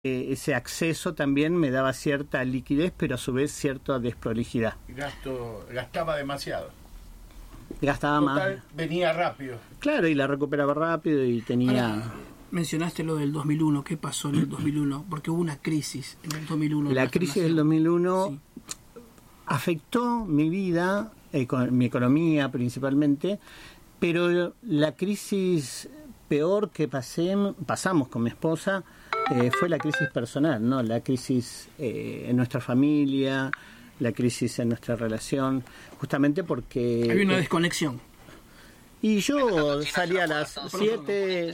ese acceso también me daba cierta liquidez, pero a su vez cierta desprolijidad. Gastaba demasiado. Gastaba Total, más. venía rápido. Claro, y la recuperaba rápido y tenía... Ahora, mencionaste lo del 2001. ¿Qué pasó en el 2001? Porque hubo una crisis en el 2001. La crisis del 2001 sí. afectó mi vida, mi economía principalmente, pero la crisis peor que pasamos con mi esposa fue la crisis personal, ¿no? La crisis en nuestra familia, la crisis en nuestra relación, justamente porque... Había una desconexión. Y yo salía a las 7,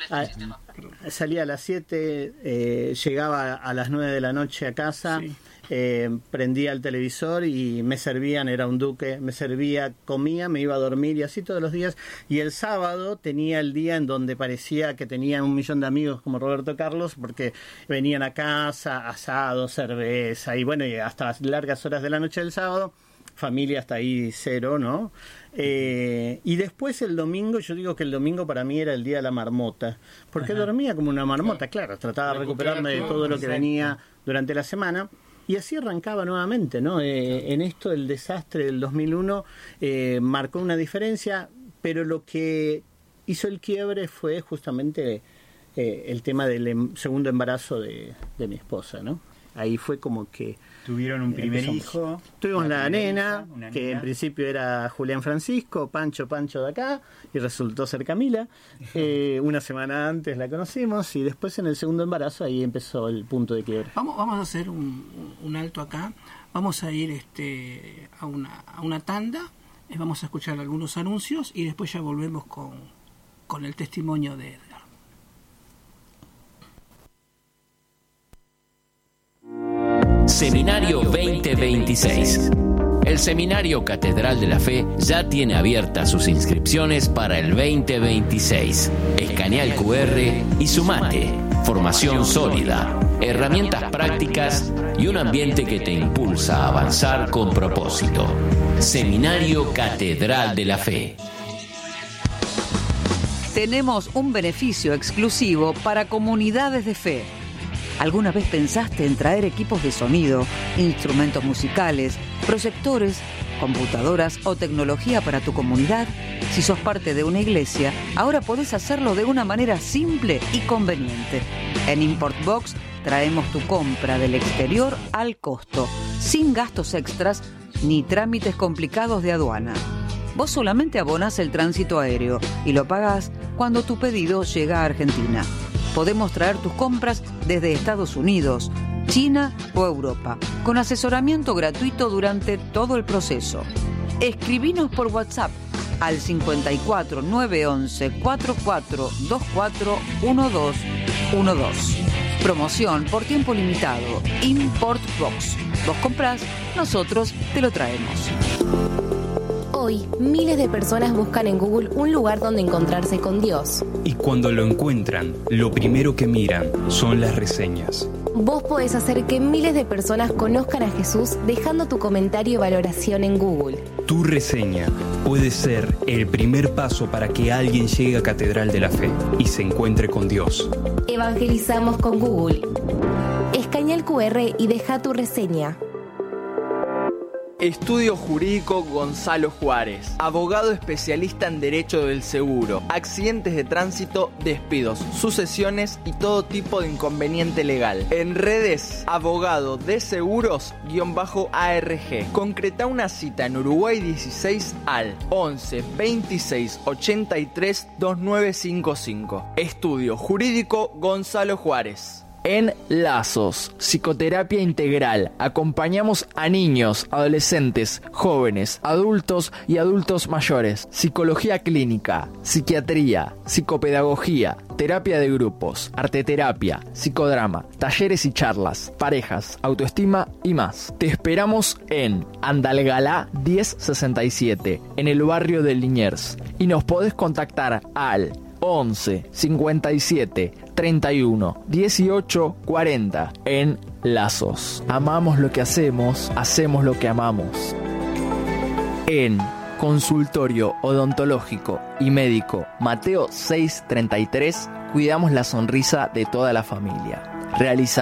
llegaba a las 9 de la noche a casa, sí. Prendía el televisor y me servían, era un duque, me servía, comía, me iba a dormir y así todos los días. Y el sábado tenía el día en donde parecía que tenía 1 millón de amigos como Roberto Carlos, porque venían a casa, asado, cerveza y bueno, y hasta las largas horas de la noche del sábado. Familia hasta ahí 0, ¿no? Y después el domingo, yo digo que el domingo para mí era el día de la marmota, porque dormía como una marmota, claro, trataba de recuperarme de todo lo que venía durante la semana, y así arrancaba nuevamente, ¿no? En esto el desastre del 2001 marcó una diferencia, pero lo que hizo el quiebre fue justamente el tema del segundo embarazo de mi esposa, ¿no? Ahí fue como que... Tuvieron un primer hijo. Tuvimos la nena, que en principio era Julián Francisco, Pancho de acá, y resultó ser Camila. Una semana antes la conocimos, y después en el segundo embarazo ahí empezó el punto de quiebre. Vamos a hacer un alto acá. Vamos a ir a una tanda, vamos a escuchar algunos anuncios, y después ya volvemos con el testimonio de Edgar. Seminario 2026. El Seminario Catedral de la Fe ya tiene abiertas sus inscripciones para el 2026. Escanea el QR y sumate. Formación sólida, herramientas prácticas y un ambiente que te impulsa a avanzar con propósito. Seminario Catedral de la Fe. Tenemos un beneficio exclusivo para comunidades de fe. ¿Alguna vez pensaste en traer equipos de sonido, instrumentos musicales, proyectores, computadoras o tecnología para tu comunidad? Si sos parte de una iglesia, ahora podés hacerlo de una manera simple y conveniente. En ImportBox traemos tu compra del exterior al costo, sin gastos extras ni trámites complicados de aduana. Vos solamente abonás el tránsito aéreo y lo pagás cuando tu pedido llega a Argentina. Podemos traer tus compras desde Estados Unidos, China o Europa, con asesoramiento gratuito durante todo el proceso. Escribinos por WhatsApp al 54 911 4424 1212. Promoción por tiempo limitado. ImportBox. Vos comprás, nosotros te lo traemos. Hoy, miles de personas buscan en Google un lugar donde encontrarse con Dios. Y cuando lo encuentran, lo primero que miran son las reseñas. Vos podés hacer que miles de personas conozcan a Jesús dejando tu comentario y valoración en Google. Tu reseña puede ser el primer paso para que alguien llegue a Catedral de la Fe y se encuentre con Dios. Evangelizamos con Google. Escanea el QR y deja tu reseña. Estudio Jurídico Gonzalo Juárez, abogado especialista en Derecho del Seguro, accidentes de tránsito, despidos, sucesiones y todo tipo de inconveniente legal. En redes, abogado de seguros_ARG. Concreta una cita en Uruguay 16 al 11 26 83 2955. Estudio Jurídico Gonzalo Juárez. En Lazos, psicoterapia integral. Acompañamos a niños, adolescentes, jóvenes, adultos y adultos mayores. Psicología clínica, psiquiatría, psicopedagogía, terapia de grupos, arteterapia, psicodrama, talleres y charlas, parejas, autoestima y más. Te esperamos en Andalgalá 1067, en el barrio de Liniers. Y nos podés contactar al 11 57 31 18 40 en Lazos. Amamos lo que hacemos lo que amamos. En Consultorio Odontológico y Médico Mateo 633, cuidamos la sonrisa de toda la familia. Realizamos